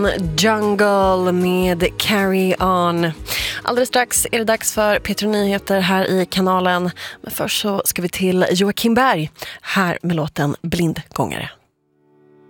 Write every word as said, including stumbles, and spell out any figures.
Jungle med Carry On. Alldeles strax är det dags för Peter Nyheter här i kanalen. Men först så ska vi till Joakim Berg här med låten Blindgångare.